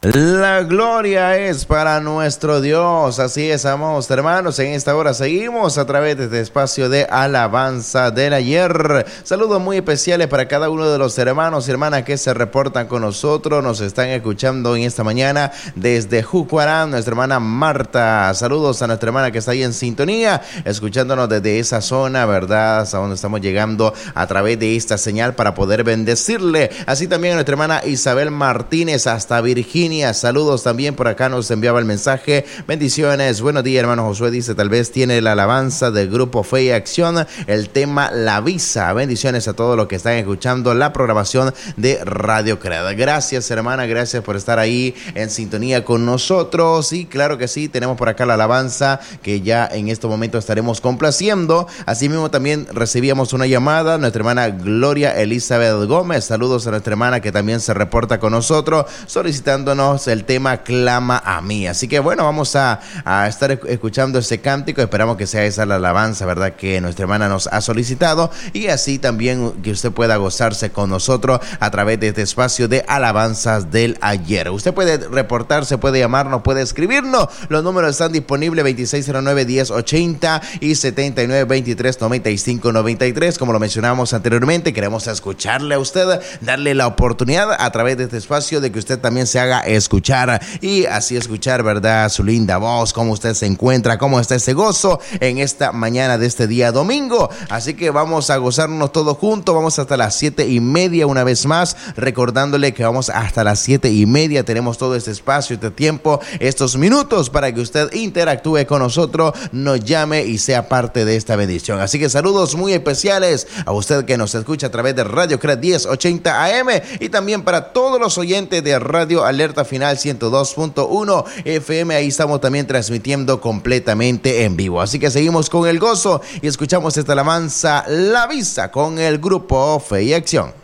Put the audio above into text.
La gloria es para nuestro Dios. Así es, amados hermanos. En esta hora seguimos a través de este espacio de alabanza del ayer. Saludos muy especiales para cada uno de los hermanos y hermanas que se reportan con nosotros. Nos están escuchando en esta mañana desde Jucuarán, nuestra hermana Marta. Saludos a nuestra hermana que está ahí en sintonía, escuchándonos desde esa zona, ¿verdad? Hasta donde estamos llegando a través de esta señal para poder bendecirle. Así también a nuestra hermana Isabel Martínez hasta Virginia. Saludos también, por acá nos enviaba el mensaje. Bendiciones, buenos días, hermano Josué. Dice, tal vez tiene la alabanza del grupo Fe y Acción, el tema La Visa. Bendiciones a todos los que están escuchando la programación de Radio Credo. Gracias, hermana, gracias por estar ahí en sintonía con nosotros. Y claro que sí, tenemos por acá la alabanza que ya en este momento estaremos complaciendo. Asimismo también recibíamos una llamada, nuestra hermana Gloria Elizabeth Gómez. Saludos a nuestra hermana que también se reporta con nosotros, solicitándonos el tema Clama a mí. Así que bueno, vamos a estar escuchando este cántico. Esperamos que sea esa la alabanza, ¿verdad?, que nuestra hermana nos ha solicitado, y así también que usted pueda gozarse con nosotros a través de este espacio de alabanzas del ayer. Usted puede reportarse, puede llamarnos, puede escribirnos. Los números están disponibles: 2609-1080 y 7923-9593. Como lo mencionamos anteriormente, queremos escucharle a usted, darle la oportunidad a través de este espacio de que usted también se haga escuchar, y así escuchar, ¿verdad?, su linda voz, cómo usted se encuentra, cómo está ese gozo en esta mañana de este día domingo. Así que vamos a gozarnos todos juntos. Vamos hasta las 7:30 una vez más, recordándole que vamos hasta las 7:30. Tenemos todo este espacio, este tiempo, estos minutos para que usted interactúe con nosotros, nos llame y sea parte de esta bendición. Así que saludos muy especiales a usted que nos escucha a través de Radio Credo 1080 AM, y también para todos los oyentes de Radio Alerta Final 102.1 FM. Ahí estamos también transmitiendo completamente en vivo. Así que seguimos con el gozo y escuchamos esta alabanza La Visa con el grupo Fe y Acción.